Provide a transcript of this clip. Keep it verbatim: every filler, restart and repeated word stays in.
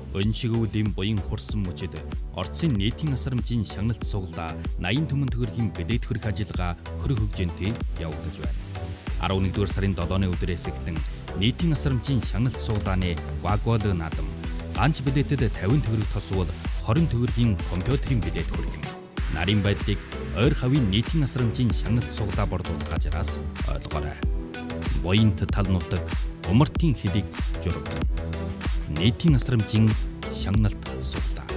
Өншигүүлийн буян хурсан мөчөд Орцын нийтийн асрамжийн шагналт суглаа наян түмэн төгрөгийн билет хөрөх ажиллагаа хөрөх хөгжинтэй явагдаж байна. арван нэгдүгээр сарын долооны өдрөөс эхлэн нийтийн асрамжийн шагналт суглааны вагвал наадам ганц билетэд тавин төгрөг тосвол хорин төгрөгийн компьютерийн билет хүргэн. Нарийн байдлыг ойр хавийн нийтийн асрамжийн шагналт суглаа борлуулах ажраас ойлгоорой. Буянт тал нутаг умартын хэлийг жураглана. Нийтийн асрамжийн шагналт суглаа.